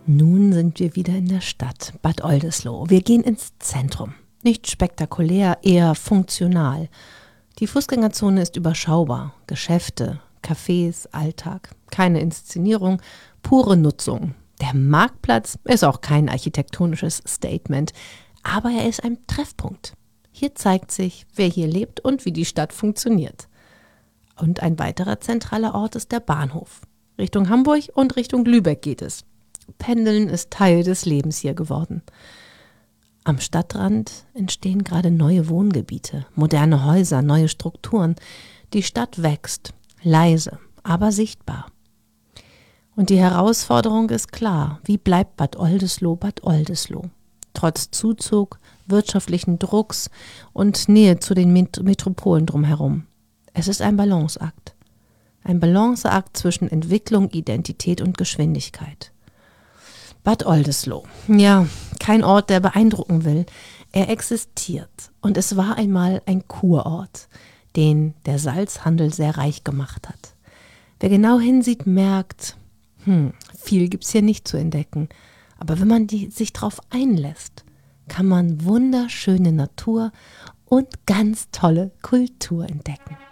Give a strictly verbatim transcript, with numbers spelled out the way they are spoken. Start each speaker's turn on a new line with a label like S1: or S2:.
S1: Nun sind wir wieder in der Stadt, Bad Oldesloe. Wir gehen ins Zentrum. Nicht spektakulär, eher funktional. Die Fußgängerzone ist überschaubar. Geschäfte, Cafés, Alltag. Keine Inszenierung, pure Nutzung. Der Marktplatz ist auch kein architektonisches Statement, aber er ist ein Treffpunkt. Hier zeigt sich, wer hier lebt und wie die Stadt funktioniert. Und ein weiterer zentraler Ort ist der Bahnhof. Richtung Hamburg und Richtung Lübeck geht es. Pendeln ist Teil des Lebens hier geworden. Am Stadtrand entstehen gerade neue Wohngebiete, moderne Häuser, neue Strukturen. Die Stadt wächst, leise, aber sichtbar. Und die Herausforderung ist klar, wie bleibt Bad Oldesloe Bad Oldesloe? Trotz Zuzug, wirtschaftlichen Drucks und Nähe zu den Met- Metropolen drumherum. Es ist ein Balanceakt. Ein Balanceakt zwischen Entwicklung, Identität und Geschwindigkeit. Bad Oldesloe. Ja, kein Ort, der beeindrucken will. Er existiert und es war einmal ein Kurort, den der Salzhandel sehr reich gemacht hat. Wer genau hinsieht, merkt, hm, viel gibt's hier nicht zu entdecken. Aber wenn man die, sich darauf einlässt, kann man wunderschöne Natur und ganz tolle Kultur entdecken.